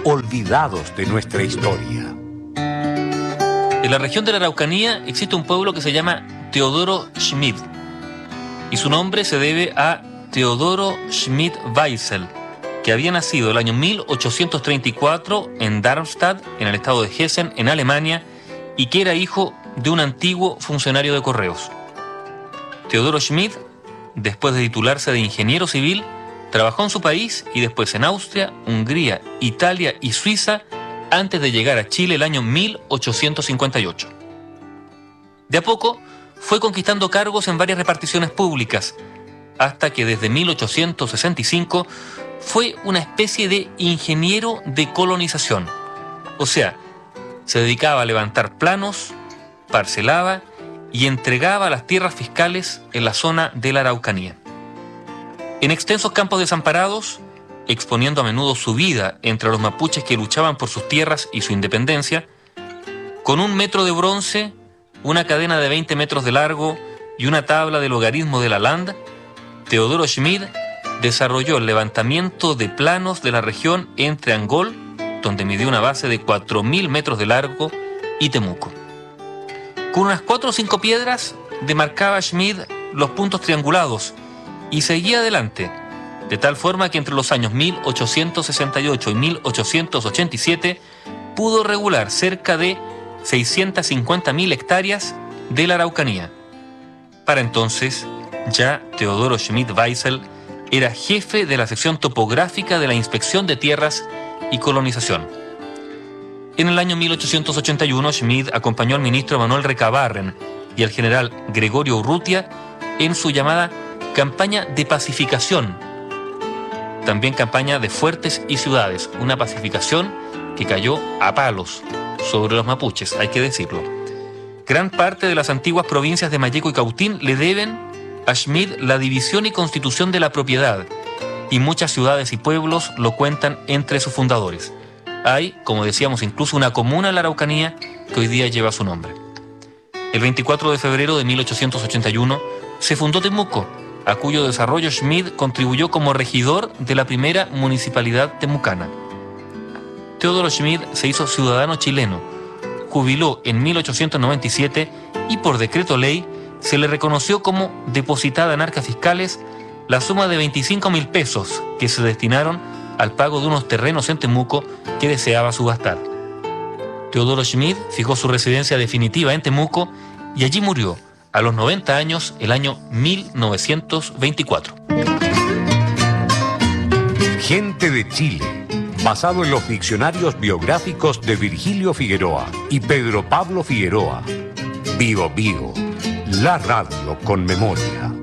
olvidados de nuestra historia. En la región de la Araucanía existe un pueblo que se llama Teodoro Schmid, y su nombre se debe a Teodoro Schmid-Weissel, que había nacido el año 1834 en Darmstadt, en el estado de Hessen, en Alemania, y que era hijo de un antiguo funcionario de correos. Teodoro Schmid, después de titularse de ingeniero civil, trabajó en su país y después en Austria, Hungría, Italia y Suiza, antes de llegar a Chile el año 1858. De a poco fue conquistando cargos en varias reparticiones públicas, hasta que desde 1865 fue una especie de ingeniero de colonización. O sea, se dedicaba a levantar planos, parcelaba y entregaba las tierras fiscales en la zona de la Araucanía. En extensos campos desamparados, exponiendo a menudo su vida entre los mapuches que luchaban por sus tierras y su independencia, con 1 metro de bronce, una cadena de 20 metros de largo y una tabla del logaritmo de la landa, Teodoro Schmid desarrolló el levantamiento de planos de la región entre Angol, donde midió una base de 4.000 metros de largo, y Temuco. Con unas 4 o 5 piedras demarcaba Schmid los puntos triangulados y seguía adelante, de tal forma que entre los años 1868 y 1887 pudo regular cerca de 650.000 hectáreas de la Araucanía. Para entonces, ya Teodoro Schmid-Weissel era jefe de la sección topográfica de la Inspección de Tierras y Colonización. En el año 1881, Schmid acompañó al ministro Manuel Recabarren y al general Gregorio Urrutia en su llamada campaña de pacificación, también campaña de fuertes y ciudades, una pacificación que cayó a palos sobre los mapuches, hay que decirlo. Gran parte de las antiguas provincias de Mayeco y Cautín le deben a Schmid la división y constitución de la propiedad, y muchas ciudades y pueblos lo cuentan entre sus fundadores. Hay, como decíamos, incluso una comuna en la Araucanía que hoy día lleva su nombre. El 24 de febrero de 1881 se fundó Temuco, a cuyo desarrollo Schmid contribuyó como regidor de la primera municipalidad temucana. Teodoro Schmid se hizo ciudadano chileno, jubiló en 1897 y por decreto ley se le reconoció como depositada en arcas fiscales la suma de 25.000 pesos que se destinaron al pago de unos terrenos en Temuco que deseaba subastar. Teodoro Schmid fijó su residencia definitiva en Temuco y allí murió a los 90 años el año 1924. Gente de Chile, basado en los diccionarios biográficos de Virgilio Figueroa y Pedro Pablo Figueroa. Vivo Vivo, la radio con memoria.